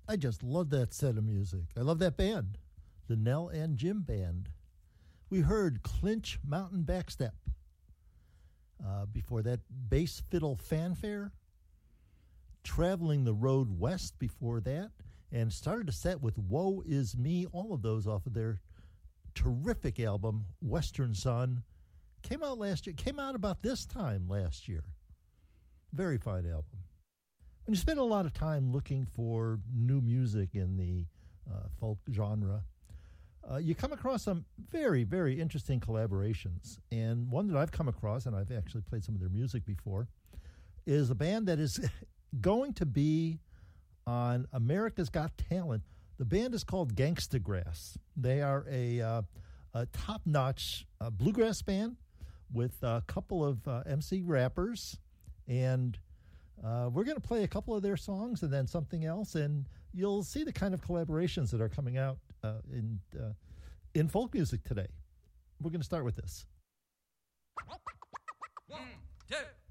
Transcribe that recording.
I just love that set of music. I love that band, the Nell and Jim Band. We heard Clinch Mountain Backstep. Before that, Bass Fiddle Fanfare. Traveling the Road West before that. And started a set with Woe Is Me, all of those off of their terrific album, Western Sun. Came out last year. Came out about this time last year. Very fine album. When you spend a lot of time looking for new music in the folk genre, you come across some very, very interesting collaborations. And one that I've come across, and I've actually played some of their music before, is a band that is going to be on America's Got Talent. The band is called Gangsta Grass. They are a top-notch bluegrass band with a couple of MC rappers. And we're going to play a couple of their songs and then something else, and you'll see the kind of collaborations that are coming out in folk music today. We're going to start with this. 1, 2.